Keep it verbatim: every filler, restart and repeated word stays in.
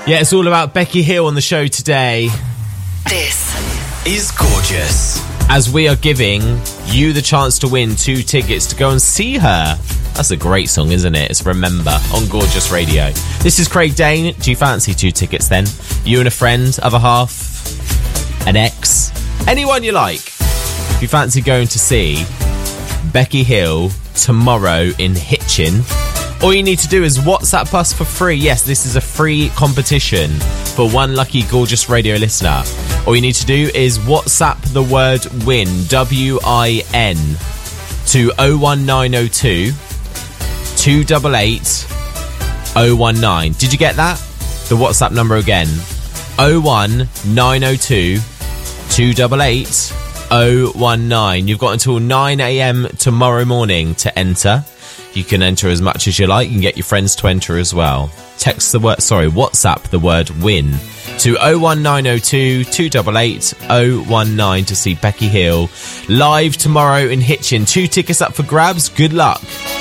Yeah, it's all about Becky Hill on the show today. This is Gorgeous. As we are giving you the chance to win two tickets to go and see her. That's a great song, isn't it? It's Remember on Gorgeous Radio. This is Craig Dane. Do you fancy two tickets then? You and a friend, other half, an ex, anyone you like. If you fancy going to see Becky Hill tomorrow in Hitchin, all you need to do is WhatsApp us for free. Yes, this is a free competition for one lucky Gorgeous Radio listener. All you need to do is WhatsApp the word WIN, W I N, to oh one nine oh two, two eight eight, oh one nine. Did you get that? The WhatsApp number again, oh one nine oh two, two eight eight, oh one nine. You've got until nine a.m. tomorrow morning to enter. You can enter as much as you like. You can get your friends to enter as well. Text the word, sorry, WhatsApp the word WIN to oh one nine oh two, two eight eight, oh one nine to see Becky Hill live tomorrow in Hitchin. Two tickets up for grabs. Good luck.